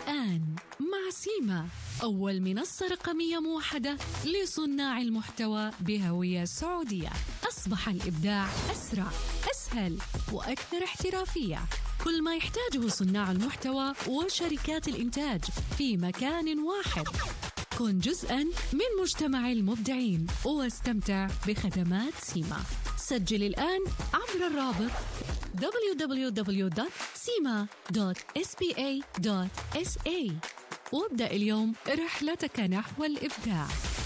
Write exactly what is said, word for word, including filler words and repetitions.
الآن مع سيما، أول منصة رقمية موحدة لصناع المحتوى بهوية سعودية. أصبح الإبداع أسرع، أسهل وأكثر احترافية. كل ما يحتاجه صناع المحتوى وشركات الإنتاج في مكان واحد. كن جزءاً من مجتمع المبدعين واستمتع بخدمات سيما. سجل الآن عبر الرابط دبليو دبليو دبليو دوت سيما دوت إس بي إيه دوت إس إيه وابدأ اليوم رحلتك نحو الإبداع.